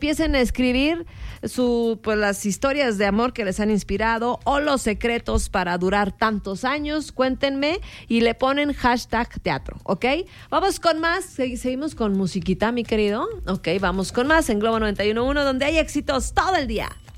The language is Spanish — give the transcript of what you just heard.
empiecen a escribir pues las historias de amor que les han inspirado o los secretos para durar tantos años. Cuéntenme y le ponen #teatro, ¿ok? Vamos con más. Seguimos con musiquita, mi querido. Ok, vamos con más en Globo 91.1, donde hay éxitos todo el día.